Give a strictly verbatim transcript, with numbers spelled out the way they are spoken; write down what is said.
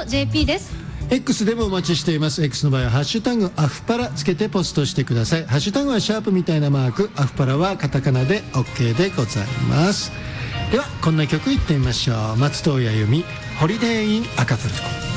ジェーピー です。 X でもお待ちしています。 X の場合はハッシュタグアフパラつけてポストしてください。ハッシュタグはシャープみたいなマーク、アフパラはカタカナで OK でございます。ではこんな曲いってみましょう。松任谷由実、ホリデーイン赤トルコ。